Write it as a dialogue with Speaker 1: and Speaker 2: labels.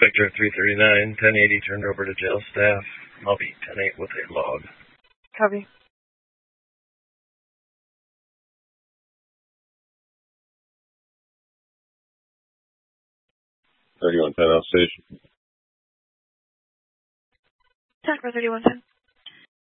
Speaker 1: Spectre 339, 1080 turned over to jail staff. I'll be 10-8 with a log.
Speaker 2: Copy.
Speaker 3: 3110 outstation.
Speaker 2: Talk for 3110.